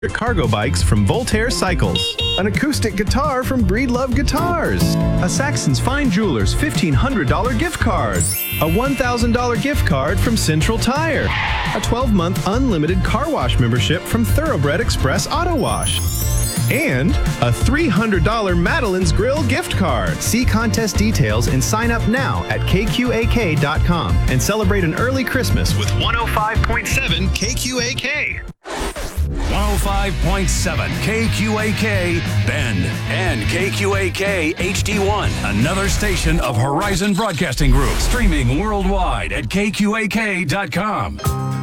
cargo bikes from Voltaire Cycles, an acoustic guitar from Breedlove Guitars, a Saxon's Fine Jewelers $1,500 gift card, a $1,000 gift card from Central Tire, a 12-month unlimited car wash membership from Thoroughbred Express Auto Wash, and a $300 Madeline's Grill gift card. See contest details and sign up now at kqak.com and celebrate an early Christmas with 105.7 KQAK. 105.7 KQAK Bend and KQAK HD1, another station of Horizon Broadcasting Group, streaming worldwide at kqak.com.